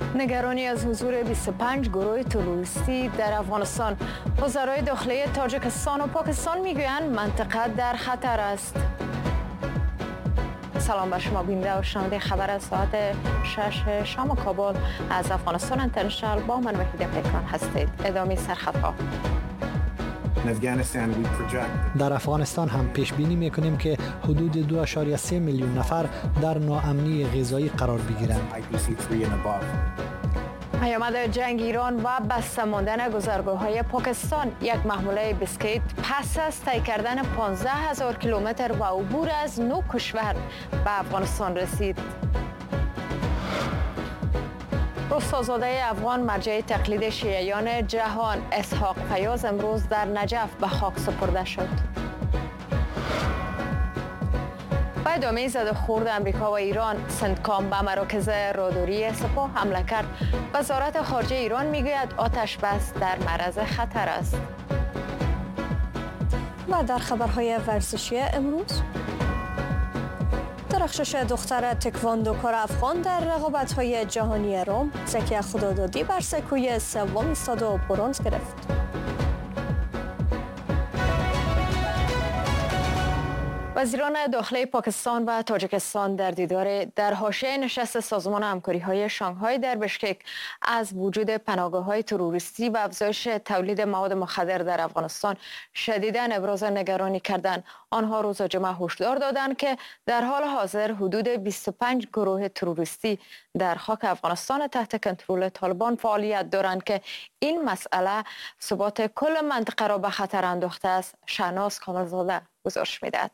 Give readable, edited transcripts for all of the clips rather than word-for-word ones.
نگرانی از حضور 25 گروه تروریستی در افغانستان. وزرای داخلی تاجیکستان و پاکستان میگویند منطقه در خطر است. سلام بر شما بیننده و شنونده خبر از ساعت 6 شام کابل از افغانستان اینترنشنال با من وحیده پیکان هستید. ادامه سرخطها. در افغانستان هم پیش بینی میکنیم که حدود 2.3 میلیون نفر در ناامنی غذایی قرار بگیرند. پیامد جنگ ایران و بسته ماندن گذرگاه‌های پاکستان. یک محموله بیسکیت پس از طی کردن 15,000 کیلومتر و عبور از 9 کشور به افغانستان رسید. رستازاده افغان مرجع تقلید شیعیان جهان اسحاق فیاض امروز در نجف به خاک سپرده شد. با ادامه زد و خورد امریکا و ایران، سنتکام به مراکز راداری سپاه حمله کرد. وزارت خارجه ایران میگوید آتش بس در معرض خطر است. و در خبرهای ورزشی امروز، درخشش دختر تکواندوکار افغان در رقابت‌های جهانی روم، زکیه خدادادی بر سکوی سوم ایستاد و برنز گرفت. وزیران داخلی پاکستان و تاجیکستان در دیدار در حاشیه نشست سازمان همکاری‌های شانگهای در بشکک از وجود پناهگاه‌های تروریستی و افزایش تولید مواد مخدر در افغانستان شدیداً ابراز نگرانی کردند. آنها روز جمعه هشدار دادند که در حال حاضر حدود 25 گروه تروریستی در خاک افغانستان تحت کنترل طالبان فعالیت دارند که این مسئله ثبات کل منطقه را به خطر انداخته است. شهناز کاملزاده گزارش می‌دهد.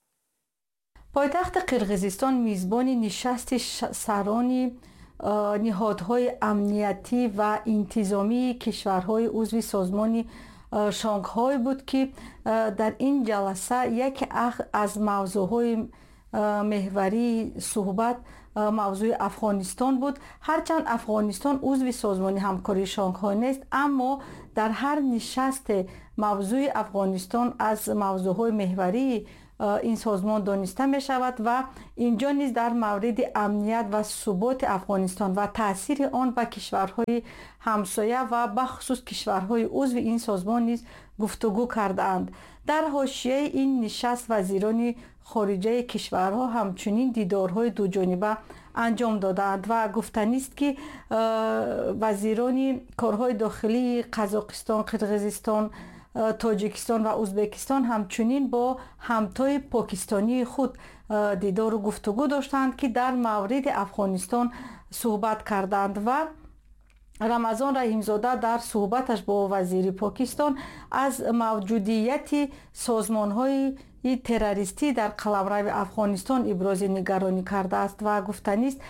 پایتخت قرقیزستان میزبان نشست سران نهادهای امنیتی و انتظامی کشورهای عضو سازمان شانگهای بود که در این جلسه یک از موضوعهای محوری صحبت موضوع افغانستان بود. هرچند افغانستان عضو سازمان همکاری شانگهای نیست، اما در هر نشست موضوع افغانستان از موضوعهای محوری این سازمان دانسته می شود و اینجا نیز در مورد امنیت و ثبات افغانستان و تاثیر آن به کشورهای همسایه و به خصوص کشورهای عضو این سازمان نیز گفتگو کردند. در حاشیه این نشست وزیران خارجه کشورها همچنین دیدارهای دو جانبه انجام دادند و گفتنی است که وزیران کارهای داخلی قزاقستان، قرقیزستان، تاجیکستان و ازبکستان همچنین با همتای پاکستانی خود دیدار و گفتگو داشتند که در مورد افغانستان صحبت کردند و رمضان رحیمزاده در صحبتش با وزیر پاکستان از موجودیت سازمان‌های تروریستی در قلمرو افغانستان ابراز نگرانی کرده است و گفتنی است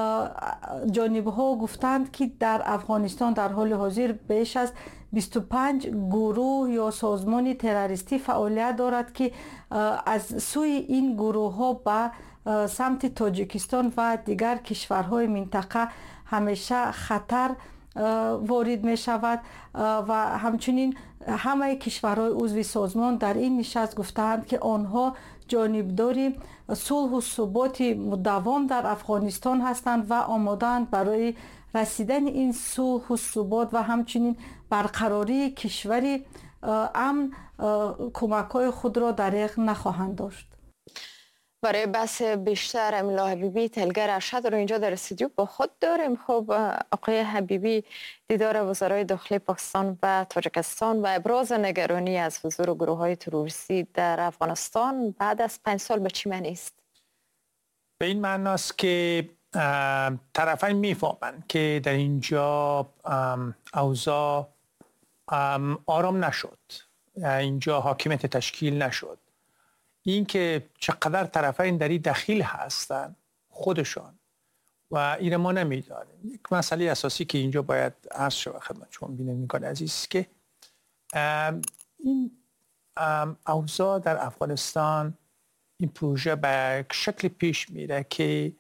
جانب‌ها گفتند که در افغانستان در حال حاضر بیش از 25 گروه یا سازمان تروریستی فعالیت دارد که از سوی این گروه‌ها به سمت تاجیکستان و دیگر کشورهای منطقه همیشه خطر وارد می شود و همچنین همه کشورهای عضو سازمان در این نشست گفتند که آنها جانبدار صلح و ثبات مداوم در افغانستان هستند و آماده‌اند برای رسیدن این صلح و ثبات و همچنین برقراری کشوری امن کمک‌های خود را دریغ نخواهند داشت. برای بحث بیشتر امیلا حبیبی تلگر ارشد رو اینجا در استودیو با خود داریم. خب آقای حبیبی، دیدار وزرای داخلی پاکستان و تاجیکستان و ابراز نگرانی از حضور گروه‌های تروریستی در افغانستان بعد از 5 سال به چی معنی است؟ به این معنی است که طرفین میفهمند که در اینجا اوضاع آرام نشد، اینجا حاکمیت تشکیل نشد. این که چقدر طرفین در این دخیل هستند خودشان و این ما نمیدانیم. یک مسئله اساسی که اینجا باید عرض شود خدمت شما بینندگان عزیز که این اوضاع در افغانستان، این پروژه به شکل پیش میره که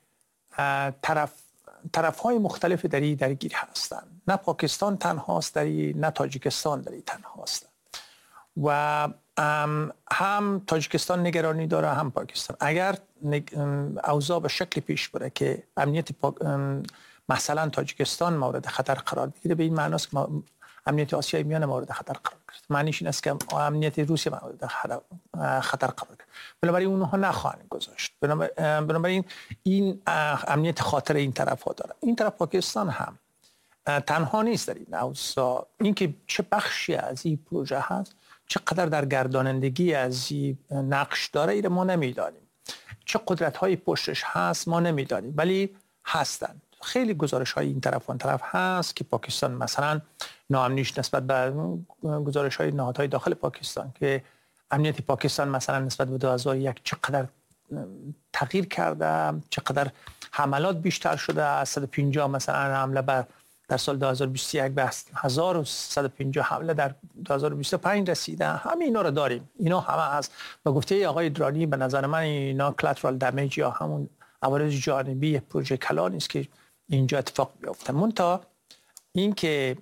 طرف‌های مختلف در این درگیر هستند. نه پاکستان تنهاست در این، نه تاجیکستان در این تنها هستند و هم تاجیکستان نگرانی داره هم پاکستان. اگر اوضاع به شکل پیش بره که امنیت مثلا تاجیکستان مورد خطر قرار بگیره، به این معنی است که امنیت آسیای میانه مورد خطر قرار گرفت. معنیش این است که امنیت روسیه مورد خطر قرار گرفت. بنابراین اونها نخواهند گذاشت. بنابراین این امنیت خاطر این طرف ها داره. این طرف پاکستان هم تنها نیست در این اوضاع. اینکه چه بخشی از این پروژه هست، چقدر در گردانندگی از این نقش داره، این ما نمیدانیم. چه قدرت های پشتش هست ما نمیدانیم، ولی هستند. خیلی گزارش های این طرف و اون طرف هست که پاکستان مثلا ناامنیش نسبت به گزارش های نهادهای داخل پاکستان که امنیت پاکستان مثلا نسبت به 2001 چقدر تغییر کرده، چقدر حملات بیشتر شده. از 150 مثلا حمله در سال 2021 به 1150 حمله در 2025 رسیده. همه اینا رو داریم. اینا همه هست. به گفته آقای درانی به نظر من اینا کلاترال دمیج یا همون عوارض جانبی پروژه کلان است که اینجا اتفاق بیفته. منتها این که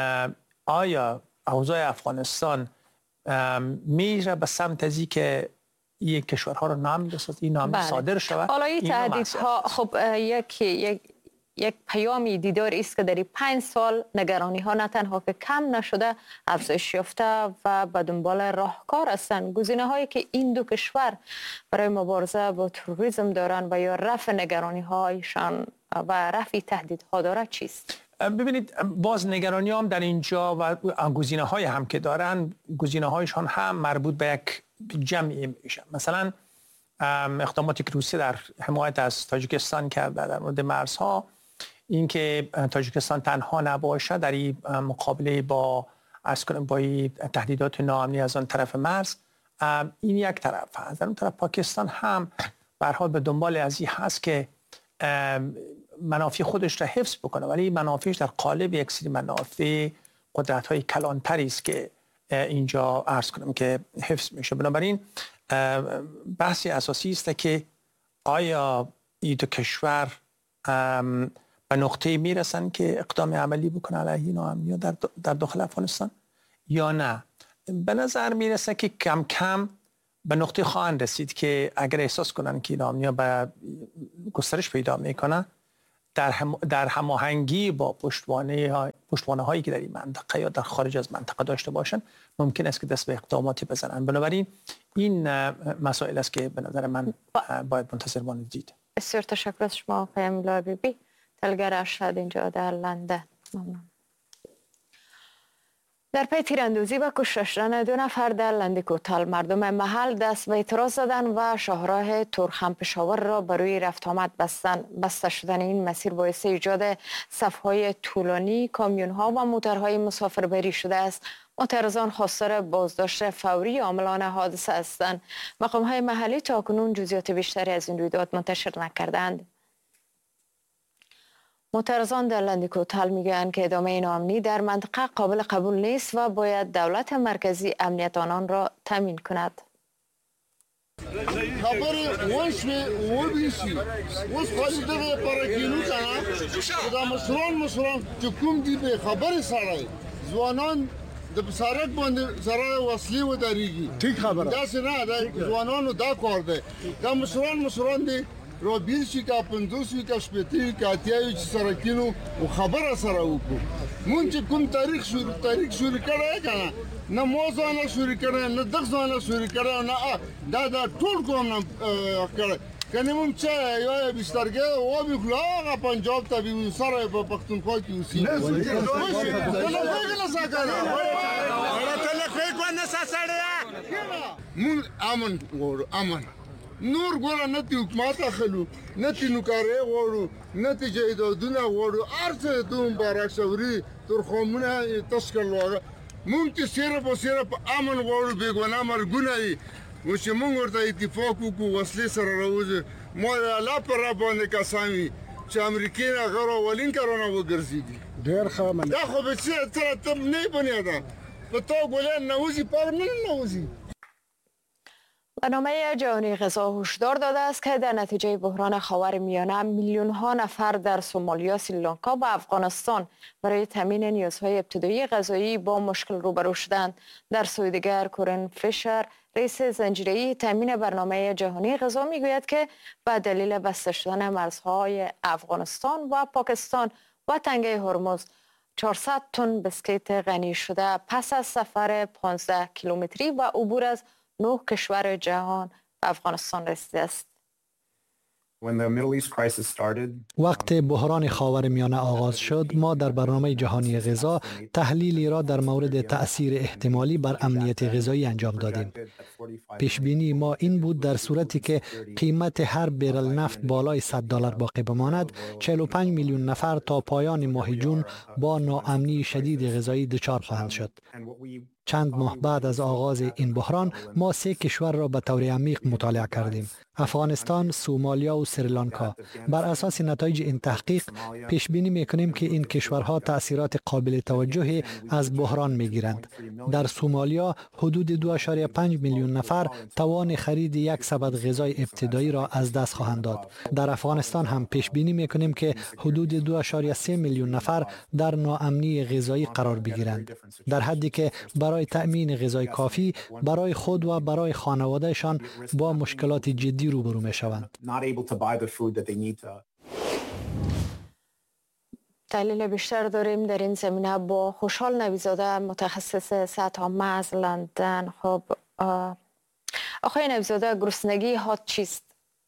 آیا اوضاع افغانستان میره به سمت ازی که این کشورها رو نام بسازد، این نام صادر شود. حالا این تهدیدها خب یک پیامی دیدار است که در 5 سال نگرانی ها نه تنها که کم نشده، افزایش یافته و به دنبال راهکار هستند. گزینه هایی که این دو کشور برای مبارزه با تروریسم دارند و یا رفع نگرانی هایشان و رفع تهدیدها داره چیست؟ ببینید باز نگرانی هم در اینجا و گزینه های هم که دارن، گزینه هایشان هم مربوط به یک جمعی میشه. مثلا اقداماتی که روسیه در حمایت از تاجیکستان کرده در مورد مرزها، این که تاجیکستان تنها نباشه در این مقابله با تهدیدات ناامنی از آن طرف مرز، این یک طرف هست. در اون طرف پاکستان هم به هر حال به دنبال از این هست که منافع خودش را حفظ بکنه، ولی منافعش در قالب یک سری منافع قدرت‌های کلانتری است که اینجا عرض کنم که حفظ میشه. بنابراین بحثی اساسی است که آیا این دو کشور به نقطه میرسن که اقدام عملی بکنه علیه ناامنی در داخل افغانستان یا نه. به نظر میرسه که کم کم به نقطه خواهند رسید که اگر احساس کنن که ناامنی به گسترش پیدا میکنه، در هماهنگی با پشتوانه هایی که در این منطقه یا در خارج از منطقه داشته باشن، ممکن است که دست به اقداماتی بزنن. بنابراین این مسائل است که به نظر من باید منتظر ماند دید. بسیار تشکر از شما پیام الله بیبی، تلگر ارشد اینجا در لندن. ممنون. در پی تیراندازی و کشته شدن 2 نفر در لندیکوتل، مردم محل دست به اعتراض زدن و شاهراه تورخم پشاور را برای رفت آمد بسته شدن این مسیر باعث ایجاد صف‌های طولانی کامیون‌ها و موترهای مسافربری شده است. معترضان خواستار بازداشت فوری عاملان حادثه هستند. مقام‌های محلی تاکنون جزئیات بیشتری از این رویداد منتشر نکردند. معترضان در لندیکوتل میگویند که ادامه ناامنی در منطقه قابل قبول نیست و باید دولت مرکزی امنیت آنان را تامین کند. خبر وش و بیشی وش خالی داره پارکینو کنه خدا مسلمان که کوم دی به خبر سرای زوانان د سرک باندې سره وسلې و دریږي. ٹھیک خبره دا څنګه دا ځوانانو دا کار دی. دا مسلمان دی رو بیل شي کا 50 کا شپېتي کا اتیاوي چې سره کینو او خبره سره وکړو. مونږ چې کوم تاریخ شروع کړی کنه نه موزانه شروع کړی نه دغه شروع کړی نه دا ټول کوم نه کړی. کنه مونږ چې یو بسترګه او به خلاغه پنجاب ته به سره په پښتونخوا کې اوسې. نه نه ساګره ته کوي کو نه سړیا مون امن ګور امن نور ګور نه تی حکومت اخلو نه تی نوکارې غوړو نه تی جیدادونه غوړو ارڅه دوم بارښوري ترخمونه تشکل وره مونږ چې صرف امن غوړو بیګونه مرګونه و چې مونږ ورته اتفاق وکړو وسلې سره راوځي مو لا پر باندې کسامي چې امریکای نه غره ولین کارونه وګرځيږي ډېر ښه من دا خو به چې ته نه بنیاده په تو ګولن نوځي پر نه نوځي. برنامه جهانی غذا هشدار داده است که در نتیجه بحران خاورمیانه میلیون ها نفر در سومالیا، سریلانکا و افغانستان برای تامین نیازهای ابتدایی غذایی با مشکل روبرو شدند. در سوی دیگر کورن فیشر رئیس زنجیره‌ای تامین برنامه جهانی غذا میگوید که به دلیل بسته شدن مرزهای افغانستان و پاکستان و تنگه هرمز 400 تن بسکیت غنی شده پس از سفر 15 کیلومتری و عبور از 9 کشور جهان به افغانستان رسیده است. وقت بحران خاورمیانه آغاز شد، ما در برنامه جهانی غذا تحلیلی را در مورد تأثیر احتمالی بر امنیت غذایی انجام دادیم. پیشبینی ما این بود در صورتی که قیمت هر برل نفت بالای $100 باقی بماند، 45 میلیون نفر تا پایان ماه جون با ناامنی شدید غذایی دچار خواهند شد. چند ماه بعد از آغاز این بحران، ما 3 کشور را به طور عمیق مطالعه کردیم: افغانستان، سومالیا و سریلانکا. بر اساس نتایج این تحقیق پیش بینی می‌کنیم که این کشورها تأثیرات قابل توجهی از بحران می‌گیرند. در سومالیا حدود 2.5 میلیون نفر توان خرید یک سبد غذای ابتدایی را از دست خواهند داد. در افغانستان هم پیش بینی می‌کنیم که حدود 2.3 میلیون نفر در ناامنی غذایی قرار بگیرند، در حدی که برای تأمین غذای کافی برای خود و برای خانوادهشان با مشکلات جدی روبرو می‌شوند. تحلیل بیشتر داریم در این زمینه با خوشحال نویزاده، متخصص صحت عامه از لندن. خب آقای نویزاده، گرسنگی حاد چیست؟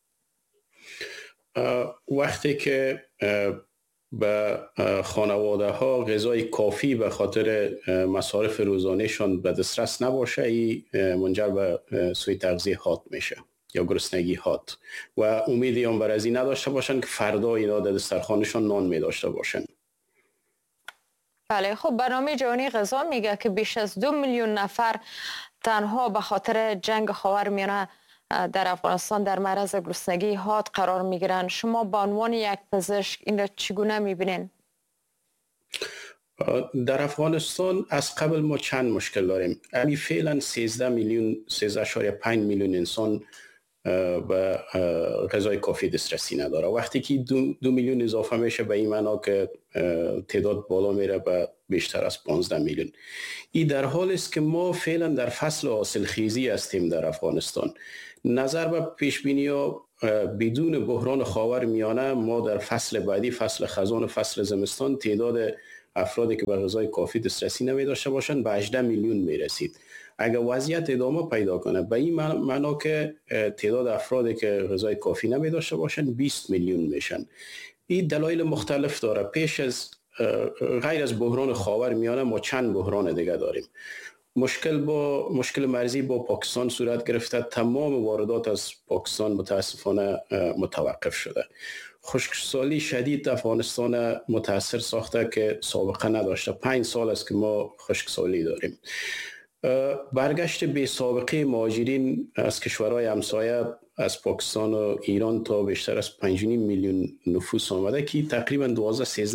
وقتی که به خانواده ها غذای کافی به خاطر مصارف روزانهشان به دسترس نباشه، ای منجر به سوء تغذیه حاد میشه یا گرسنگی حاد، و امیدی هم بر از این نداشته باشن که فردا اینا در دسترخوانشان نان می داشته باشن. بله، خب برنامه جهانی غذا میگه که بیش از 2 میلیون نفر تنها به خاطر جنگ خاورمیانه در افغانستان در معرض گرسنگی حاد قرار میگیرند. شما به عنوان یک پزشک این را چگونه میبینین؟ در افغانستان از قبل ما چند مشکل داریم. فعلا 13.5 میلیون انسان به غذای کافی دسترسی نداره. وقتی که 2 میلیون اضافه میشه به این معنا که تعداد بالا میره به بیشتر از 15 میلیون. این در حال است که ما فعلا در فصل حاصلخیزی هستیم در افغانستان. نظر به پیشبینی ها بدون بحران خاورمیانه ما در فصل بعدی، فصل خزان و فصل زمستان، تعداد افرادی که به غذای کافی دسترسی نمی داشته باشند به 18 میلیون می رسید. اگر وضعیت ادامه پیدا کنه به این معنا که تعداد افرادی که غذای کافی نمی داشته باشند 20 میلیون میشن. این دلایل مختلف داره. پیش از غیر از بحران خاورمیانه ما چند بحران دیگه داریم. مشکل مرزی با پاکستان صورت گرفته. تمام واردات از پاکستان متاسفانه متوقف شده. خشکسالی شدید افغانستان متاثر ساخته که سابقه نداشته. 5 سال است که ما خشکسالی داریم. برگشت بی سابقه مهاجرین از کشورهای همسایه از پاکستان و ایران تا بیشتر از 5.5 میلیون نفوس آمده که تقریبا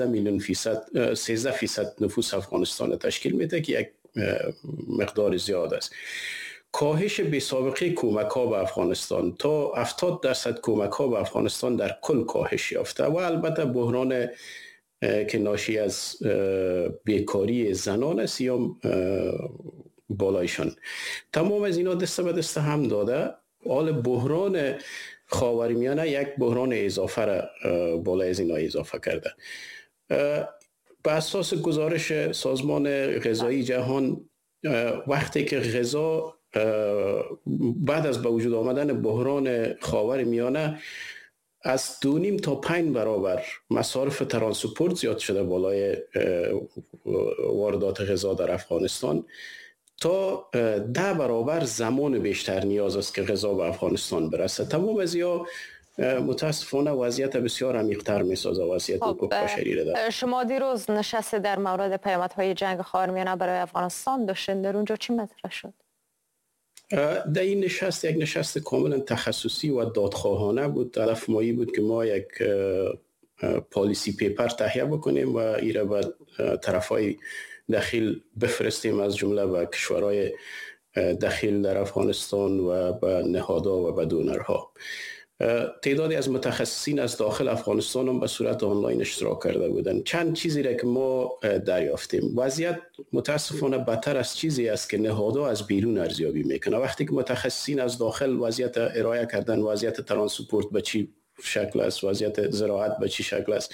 13% نفوس افغانستان تشکیل میده که یک مقدار زیاد است. کاهش بی سابقه کمک ها به افغانستان تا 70% کمک ها به افغانستان در کل کاهش یافته و البته بحران که ناشی از بیکاری زنان است یا بالایشان. تمام از اینا دست به دست هم داده حال بحران خاورمیانه یک بحران اضافه را بالای از اینا اضافه کرده. به اساس گزارش سازمان غذایی جهان وقتی که غذا بعد از به وجود آمدن بحران خاورمیانه از 2.5 تا 5 برابر مصارف ترانسپورت زیاد شده بالای واردات غذا در افغانستان، تا 10 برابر زمان بیشتر نیاز است که غذا به افغانستان برسه. تمام از یا متاسفانه وضعیت بسیار عمیق‌تر می‌سازه وضعیت حقوق بشری را. شما دیروز نشست در مورد پیامدهای جنگ خاورمیانه برای افغانستان داشتین، در اونجا چی مطرح شد؟ در این نشست یک نشست کاملا تخصصی و دادخواهانه بود. هدف ما این بود که ما یک پالیسی پیپر تهیه بکنیم و این را به طرفای داخل بفرستیم، از جمله به کشورهای داخل در افغانستان و به نهادها و به دونرها. تعدادی از متخصصین از داخل افغانستان هم به صورت آنلاین اشتراک کرده بودند. چند چیزی را که ما دریافتیم، وضعیت متاسفانه بدتر از چیزی است که نهادها از بیرون ارزیابی میکنه. وقتی که متخصصین از داخل وضعیت ارائه کردن، وضعیت ترانسپورت به چی شکل است، وضعیت زراعت به چی شکل است،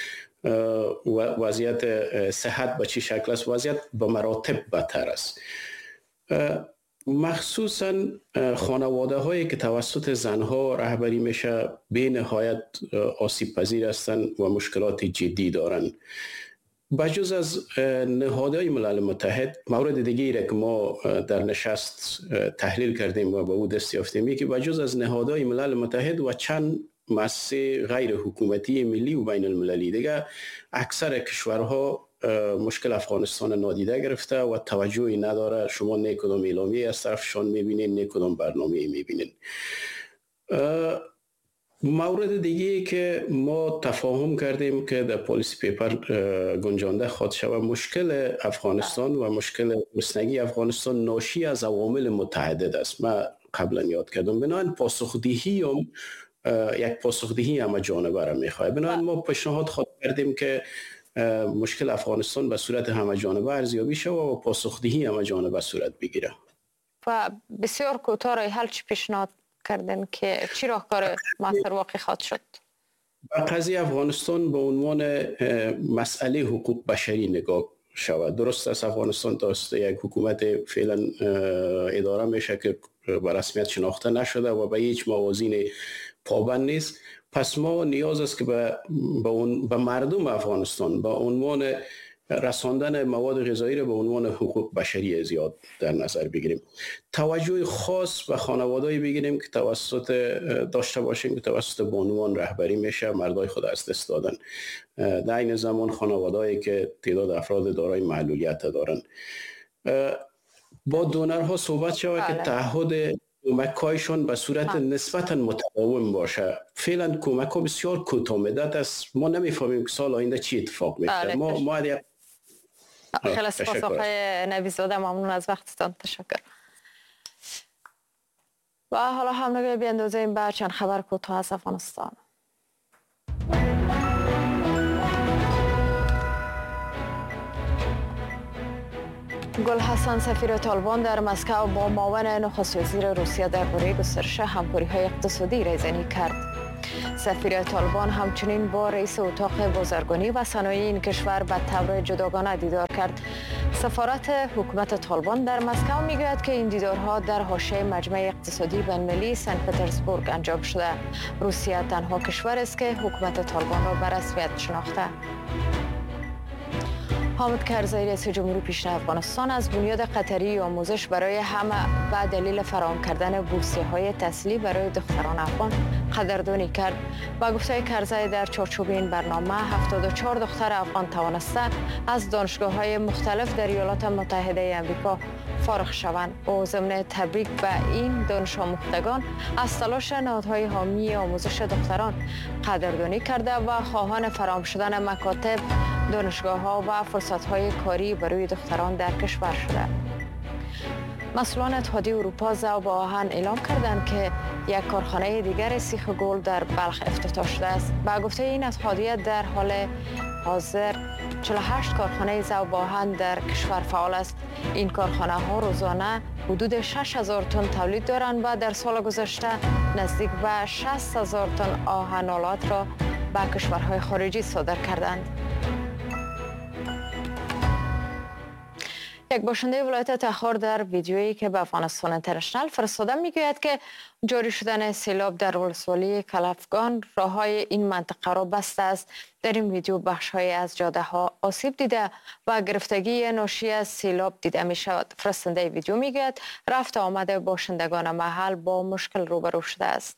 وضعیت صحت به چی شکل است، وضعیت به مراتب بدتر است. مخصوصا خانواده هایی که توسط زنها رهبری میشه به نهایت آسیب پذیر هستند و مشکلات جدی دارند. بجز از نهادهای ملل متحد، مورد دیگری را که ما در نشست تحلیل کردیم و به او دست یافتیم که بجز از نهادهای ملل متحد و چند مؤسسه غیر حکومتی ملی و بین المللی دیگه، اکثر کشورها مشکل افغانستان نادیده گرفته و توجهی نداره. شما نه کدام اعلامیه از طرفشان میبینین، نه کدام برنامه میبینین. مورد دیگه که ما تفاهم کردیم که در پالیسی پیپر گنجانده خواهد شود، مشکل افغانستان و مشکل گرسنگی افغانستان ناشی از عوامل متعدد است. من قبلا یاد کردم. بنابراین پاسخدهی هم یک پاسخدهی همه جانبه را میخواد. بنابراین ما پیشنهاد خواهد کردیم که مشکل افغانستان به صورت همه جانبه ارزیابی شود و پاسخدهی همه جانبه صورت بگیره. و بسیار کوتاه راه حل چی پیشنهاد کردن که چی راهکار مؤثر واقع خواهد شد؟ قضیه افغانستان به عنوان مسئله حقوق بشری نگاه شود. درست است افغانستان توسط یک حکومت فعلا اداره میشه که به رسمیت شناخته نشده و به هیچ موازین پابند نیست. پس ما نیاز است که به مردم افغانستان به عنوان رساندن مواد غذایی را به عنوان حقوق بشری زیاد در نظر بگیریم. توجه خاص به خانواده‌ای بگیریم که داشته باشیم که توسط بانوان رهبری میشه، مردای خود از دست دادن. در این زمان خانواده‌ای که تعداد افراد دارای معلولیت دارن. با دونرها صحبت شود که تعهد کمک‌هایشان به صورت نسبتاً متداوم باشه. فعلا کمک‌ها بسیار کوتاه مدت است. ما نمی‌فهمیم که سال آینده چی اتفاق میفته. ما خیلی سپاس آقای نویزاده، ممنون از وقتتان. تشکر. و حالا هم نگاه بیاندازیم به چند خبر کوتاه از افغانستان. گل حسن سفیر طالبان در مسکو با معاون نخست وزیر روسیه درباره گسترش همکاری‌های اقتصادی ریزنی کرد. سفیر طالبان همچنین با رئیس اتاق بازرگانی و صنایع این کشور به طور جداگانه دیدار کرد. سفارت حکومت طالبان در مسکو میگوید که این دیدارها در حاشیه مجمع اقتصادی بین‌المللی سن پترزبورگ انجام شده. روسیه تنها کشور است که حکومت طالبان را به رسمیت شناخته. حامد کرزی رئیس جمهوری پیشین افغانستان از بنیاد قطری آموزش برای همه به دلیل فراهم کردن بورسیه‌های تحصیلی برای دختران افغان قدردانی کرد. با گفته کرزی در چارچوب این برنامه 74 دختر افغان توانسته از دانشگاه‌های مختلف در ایالات متحده آمریکا فارغ شوند. او ضمن تبریک به این دانش آموختگان از تلاش نهادهای حامی آموزش دختران قدردانی کرده و خواهان فراهم شدن مکاتب، دانشگاه‌ها و فرصت‌های کاری برای دختران در کشور شده. مسئولان اتحادیه اروپا ذوب آهن اعلام کردند که یک کارخانه دیگر سیخ گل در بلخ افتتاح شده است. با گفته این اتحادیه در حال حاضر 48 کارخانه ذوب آهن در کشور فعال است. این کارخانه ها روزانه حدود 6000 تن تولید دارند و در سال گذشته نزدیک به 60000 تن آهن‌آلات را به کشورهای خارجی صادر کردند. یک باشنده ولایت تخار در ویدیویی که به افغانستان اینترنشنال فرستاده میگوید که جاری شدن سیلاب در ولسوالی کلفگان راههای این منطقه را بسته است. در این ویدیو بخش‌های از جاده ها آسیب دیده و گرفتگی ناشی از سیلاب دیده می شود. فرستنده ویدیو میگوید رفت آمد باشندگان محل با مشکل روبرو شده است.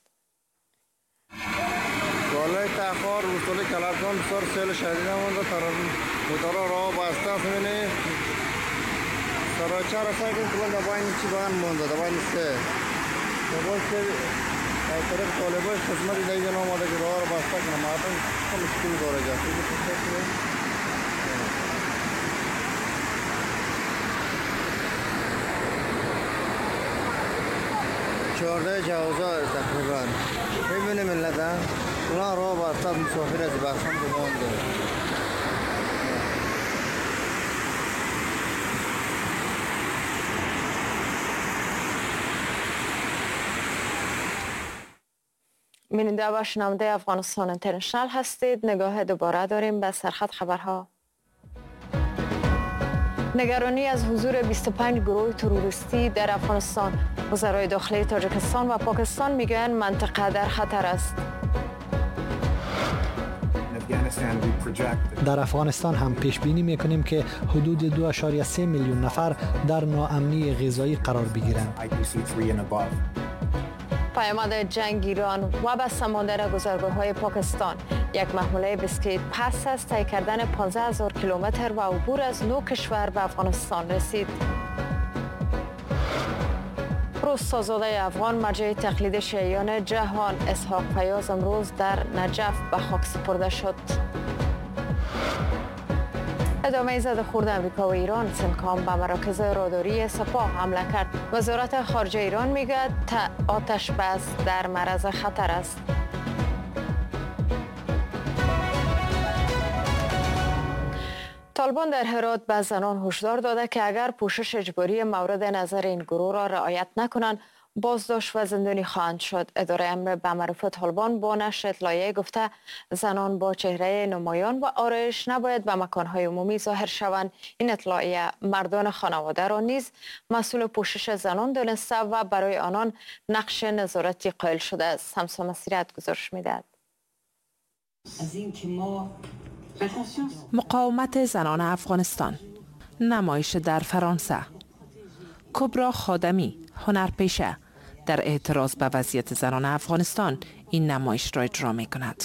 ولایت تخار ولسوالی کلفگان بسیار سیل شدید مونده. موتورها راه بسته است. سراچه را ساکن کلان دباین چی باید مونده دباین سه دباین که از طرف طالبای خدمتی دیگه ناماده که راه را بسته کنه مردم مشکل داره جاستی که پسکه 14 جوازه تقریبا ببینیم ملت ها اونا رو با افتاد مسافر از بخشم دوان داره. بیننده و شنونده افغانستان اینترنشنال هستید. نگاه دوباره داریم به سرخط خبرها. نگرانی از حضور 25 گروه تروریستی در افغانستان. وزرای داخلی تاجیکستان و پاکستان میگویند منطقه در خطر است. در افغانستان هم پیش بینی میکنیم که حدود 2.3 میلیون نفر در ناامنی غذایی قرار بگیرند. پیامد جنگ ایران و بسته ماندن گذرگاه‌های پاکستان. یک محموله بسکیت پس از طی کردن 15,000 کیلومتر و عبور از 9 کشور به افغانستان رسید. روستازاده افغان مرجع تقلید شیعیان جهان اسحاق فیاض امروز در نجف به خاک سپرده شد. ادامه زد خورد امریکا و ایران. سنکام به مراکز راداری سپاه حمله کرد. وزارت خارجه ایران میگوید آتش بس در معرض خطر است. طالبان در هرات به زنان هشدار داده که اگر پوشش اجباری مورد نظر این گروه را رعایت نکنند بازداشت و زندانی خواهند شد. اداره امر به معروف طالبان با نشر اطلاعیه گفته زنان با چهره نمایان و آرایش نباید به مکانهای عمومی ظاهر شوند. این اطلاعیه مردان خانواده را نیز مسئول پوشش زنان دانسته و برای آنان نقش نظارتی قائل شده است. سمسا مسیرت گزارش میدهد. مقاومت زنان افغانستان. نمایش در فرانسه. کبرا خادمی، هنرپیشه، در اعتراض به وضعیت زنان افغانستان این نمایش را اجرا می کند.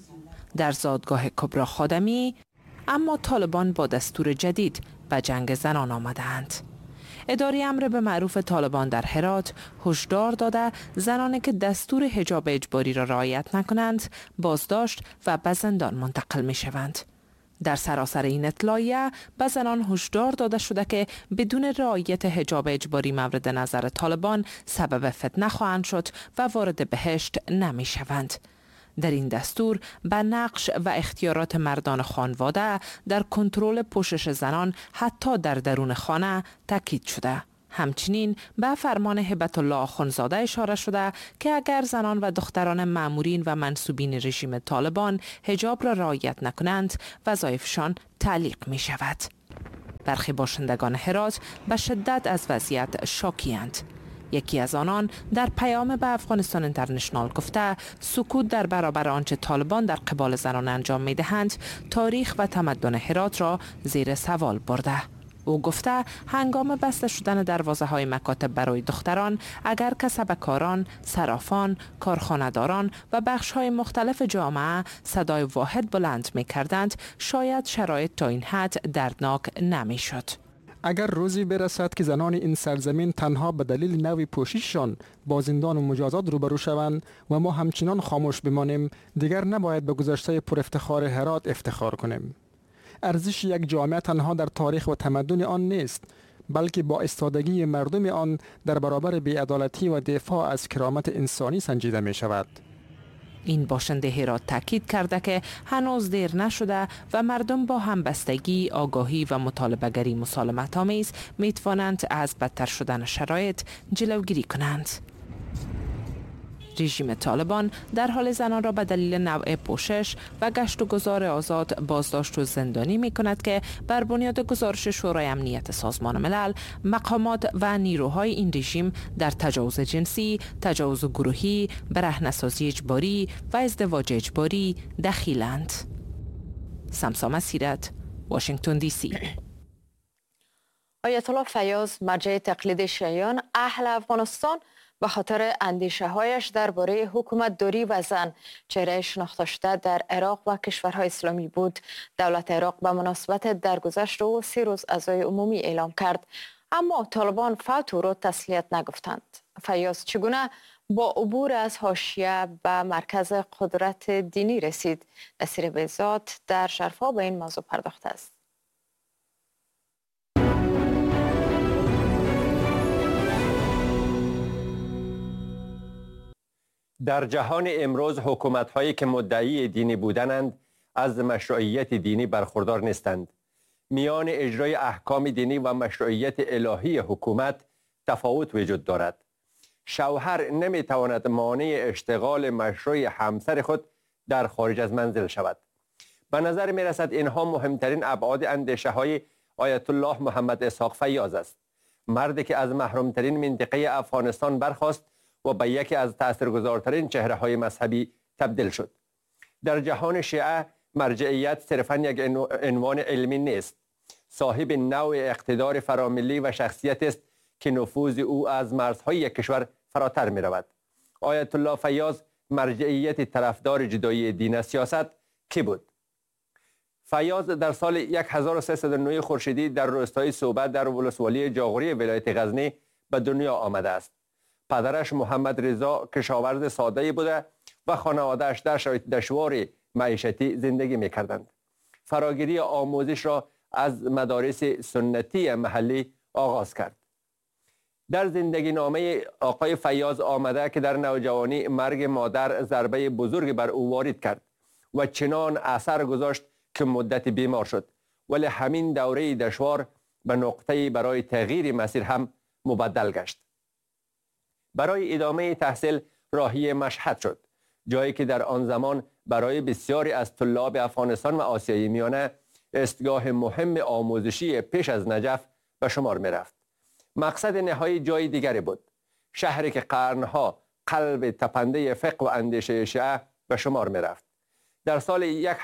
در زادگاه کبرا خادمی اما طالبان با دستور جدید به جنگ زنان آمدند. اداره امر به معروف طالبان در هرات هشدار داده زنانی که دستور حجاب اجباری را رعایت نکنند بازداشت و به زندان منتقل می شوند. در سراسر این اطلاعیه به زنان هشدار داده شده که بدون رعایت حجاب اجباری مورد نظر طالبان سبب فتنه خواهند شد و وارد بهشت نمی شوند. در این دستور به نقش و اختیارات مردان خانواده در کنترل پوشش زنان حتی در درون خانه تاکید شده. همچنین به فرمان هبت الله آخوندزاده اشاره شده که اگر زنان و دختران مامورین و منصوبین رژیم طالبان حجاب را رعایت نکنند وظایفشان تعلیق می شود. برخی باشندگان هرات به شدت از وضعیت شاکی‌اند. یکی از آنان در پیام به افغانستان اینترنشنال گفته سکوت در برابر آنچه طالبان در قبال زنان انجام می دهند تاریخ و تمدن هرات را زیر سوال برده. او گفته هنگام بسته شدن دروازه‌های مکاتب برای دختران اگر کسبکاران، صرافان، کارخانه‌داران و بخش‌های مختلف جامعه صدای واحد بلند می‌کردند شاید شرایط تا این حد دردناک نمی‌شد. اگر روزی برسد که زنان این سرزمین تنها به دلیل نوع پوشششان با زندان و مجازات روبرو شوند و ما همچنان خاموش بمانیم دیگر نباید به گذشته پر افتخار هرات افتخار کنیم. ارزش یک جامعه تنها در تاریخ و تمدن آن نیست بلکه با ایستادگی مردم آن در برابر بی‌عدالتی و دفاع از کرامت انسانی سنجیده می شود. این باشنده هرات تاکید کرده که هنوز دیر نشده و مردم با همبستگی، آگاهی و مطالبه‌گری مسالمت آمیز می توانند از بدتر شدن شرایط جلوگیری کنند. رژیم طالبان در حال زنان را به دلیل نوع پوشش و گشت و گذار آزاد بازداشت و زندانی می کند که بر بنیاد گزارش شورای امنیت سازمان ملل مقامات و نیروهای این رژیم در تجاوز جنسی، تجاوز گروهی، برهنه‌سازی اجباری و ازدواج اجباری دخیلند. سمسا مسیرت، واشنگتن دی سی. آیت الله فیاض مرجع تقلید شیعیان اهل افغانستان به خاطر اندیشه هایش درباره حکومت داری و زن چهره شناخته شده در عراق و کشورهای اسلامی بود. دولت عراق به مناسبت درگذشت او 3 روز عزای عمومی اعلام کرد، اما طالبان فوت او را تسلیت نگفتند. فیاض چگونه با عبور از حاشیه به مرکز قدرت دینی رسید؟ نصیر بهزاد در شرفا به این موضوع پرداخته است. در جهان امروز حکومت‌هایی که مدعی دینی بودند از مشروعیت دینی برخوردار نیستند. میان اجرای احکام دینی و مشروعیت الهی حکومت تفاوت وجود دارد. شوهر نمیتواند مانع اشتغال مشروع همسر خود در خارج از منزل شود. به نظر می رسد اینها مهمترین ابعاد اندیشه های آیت الله محمد اسحاق فیاض است. مردی که از محرومترین منطقه افغانستان برخاست و به یکی از تاثیرگذارترین چهره های مذهبی تبدیل شد. در جهان شیعه مرجعیت صرفاً یک عنوان علمی نیست. صاحب نوع اقتدار فراملی و شخصیت است که نفوذ او از مرزهای یک کشور فراتر می رود. آیت الله فیاض مرجعیت طرفدار جدایی دین از سیاست کی بود؟ فیاض در سال 1309 خورشیدی در روستای صوبه در ولسوالی جاغوری ولایت غزنی به دنیا آمده است. پدرش محمد رضا کشاورز ساده بوده و خانواده‌اش در شرایط دشوار معیشتی زندگی می‌کردند. فراگیری آموزش را از مدارس سنتی محلی آغاز کرد. در زندگی نامه آقای فیاض آمده که در نوجوانی مرگ مادر ضربه بزرگ بر او وارد کرد و چنان اثر گذاشت که مدت بیمار شد، ولی همین دوره دشوار به نقطه برای تغییر مسیر هم مبدل گشت. برای ادامه تحصیل راهی مشهد شد، جایی که در آن زمان برای بسیاری از طلاب افغانستان و آسیای میانه استگاه مهم آموزشی پیش از نجف به شمار می رفت. مقصد نهایی جای دیگری بود، شهری که قرنها قلب تپنده فقه و اندیشه شیعه به شمار می رفت. در سال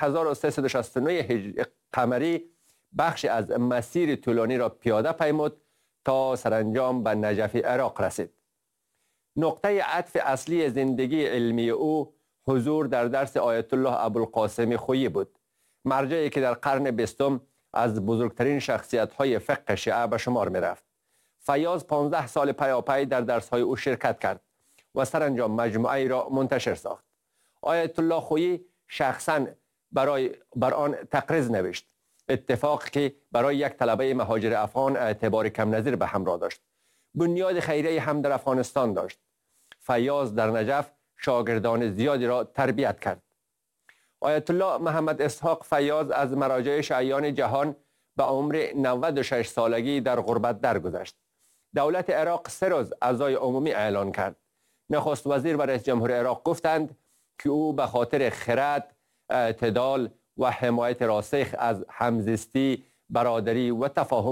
1369 قمری بخشی از مسیر طولانی را پیاده پیمود تا سرانجام به نجف عراق رسید. نقطه عطف اصلی زندگی علمی او حضور در درس آیت الله ابوالقاسم خویی بود، مرجعی که در قرن 20 از بزرگترین شخصیت‌های فقه شیعه به شمار می رفت. فیاض 15 سال پیاپی در درس‌های او شرکت کرد و سرانجام مجموعه‌ای را منتشر ساخت. آیت الله خویی شخصاً بر آن تقریض نوشت، اتفاقی که برای یک طلبه مهاجر افغان اعتبار کم نظیر به همراه داشت. بنیاد خیریه هم در افغانستان داشت. فیاض در نجف شاگردان زیادی را تربیت کرد. آیت الله محمد اسحاق فیاض از مراجع شیعیان جهان به عمر 96 سالگی در غربت درگذشت. دولت عراق 3 روز عزای عمومی اعلان کرد. نخست وزیر و رئیس جمهور عراق گفتند که او به خاطر خرد، اعتدال و حمایت راسخ از همزیستی، برادری و تفاهم